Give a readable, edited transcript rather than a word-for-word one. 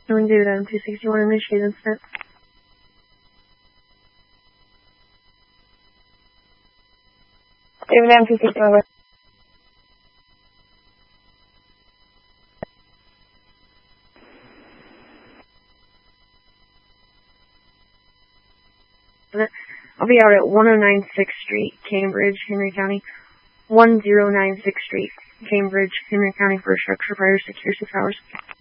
Knowing David Adam 261, initiate incident. David Adam 261. I'll be out at 1096th Street, Cambridge, Henry County. 1096th Street, Cambridge, Henry County for a structure fire 6 or 6 hours.